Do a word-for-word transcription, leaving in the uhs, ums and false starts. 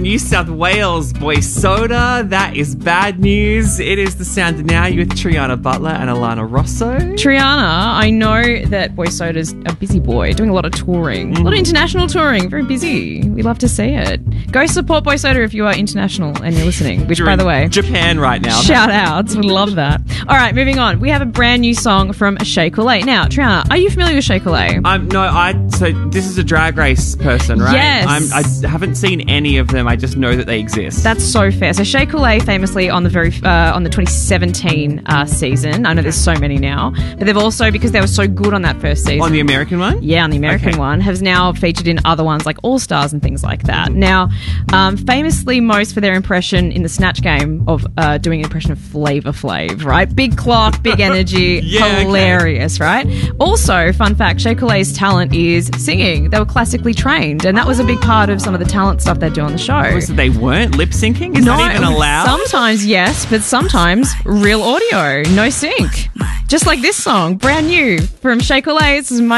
New South Wales Boy Soda. That is bad news. It is the sound now. You with Triana Butler and Alana Rosso. Triana, I know that Boy Soda's a busy boy, doing a lot of touring, mm. a lot of international touring. Very busy. We love to see it. Go support Boy Soda if you are international and you're listening. Which, you're by the way, Japan right now. Shout outs. Would love that. All right, moving on. We have a brand new song from Shea Coulee. Now, Triana, are you familiar with Shea Coulee? Um, no, I. So this is a Drag Race person, right? Yes. I'm, I haven't seen any of them. I just know that they exist. That's so fair. So Shea Coulee famously on the very uh, on the twenty seventeen uh, season. I know there's so many now, but they've also, because they were so good on that first season. On the American one? Yeah, on the American okay. one, has now featured in other ones like All Stars and things like that. Now, um, famously most for their impression in the Snatch Game of uh, doing an impression of Flavor Flav, right? Big clock, big energy, yeah, hilarious, okay. right? Also, fun fact, Shea Coulee's talent is singing. They were classically trained, and that was a big part of some of the talent stuff they do on the show. Oh, so they weren't lip syncing? Is no, that even allowed? Sometimes yes, but sometimes real audio, no sync. Just like this song, brand new from Shea Coulee. This is My